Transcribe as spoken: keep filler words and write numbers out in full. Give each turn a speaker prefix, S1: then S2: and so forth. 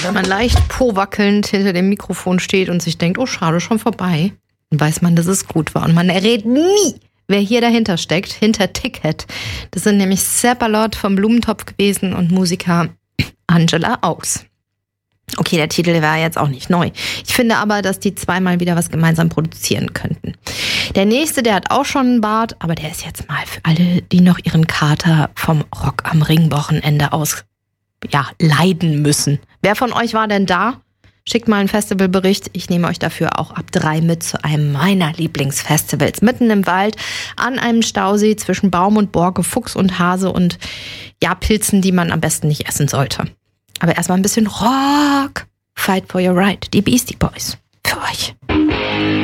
S1: Wenn man leicht po-wackelnd hinter dem Mikrofon steht und sich denkt, oh schade, schon vorbei, dann weiß man, dass es gut war. Und man errät nie, wer hier dahinter steckt, hinter Ticket. Das sind nämlich Seppalot vom Blumentopf gewesen und Musiker Angela Aux. Okay, der Titel war jetzt auch nicht neu. Ich finde aber, dass die zweimal wieder was gemeinsam produzieren könnten. Der nächste, der hat auch schon einen Bart, aber der ist jetzt mal für alle, die noch ihren Kater vom Rock am Ring Wochenende aus, ja, leiden müssen. Wer von euch war denn da? Schickt mal einen Festivalbericht. Ich nehme euch dafür auch ab drei mit zu einem meiner Lieblingsfestivals. Mitten im Wald, an einem Stausee zwischen Baum und Borke, Fuchs und Hase und ja, Pilzen, die man am besten nicht essen sollte. Aber erstmal ein bisschen Rock. Fight for your right. Die Beastie Boys. Für euch.